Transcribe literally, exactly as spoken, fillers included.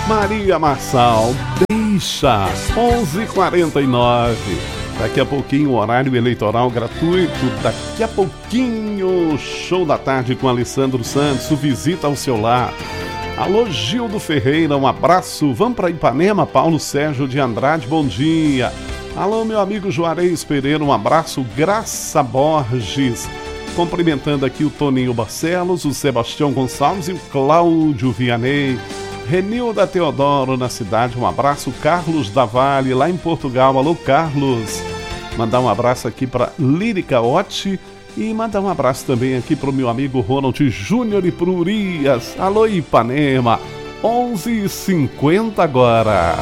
Maria Marçal, deixa, onze e quarenta e nove. Daqui a pouquinho, horário eleitoral gratuito. Daqui a pouquinho, show da tarde com Alessandro Santos, visita ao seu lar. Alô, Gildo Ferreira, um abraço. Vamos para Ipanema, Paulo Sérgio de Andrade, bom dia. Alô, meu amigo Juarez Pereira, um abraço. Graça Borges, cumprimentando aqui o Toninho Barcelos, o Sebastião Gonçalves e o Cláudio Vianney. Renilda Teodoro na cidade, um abraço. Carlos da Vale, lá em Portugal. Alô, Carlos. Mandar um abraço aqui para Lírica Otti e mandar um abraço também aqui para o meu amigo Ronald Júnior e para o Urias. Alô, Ipanema, onze e cinquenta agora.